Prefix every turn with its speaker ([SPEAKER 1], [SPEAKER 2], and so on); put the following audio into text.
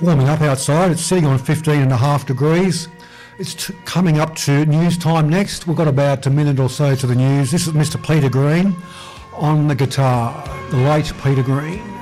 [SPEAKER 1] warming up outside. It's sitting on 15.5 degrees. It's coming up to news time next. We've got about a minute or so to the news. This is Mr. Peter Green on the guitar, the late Peter Green.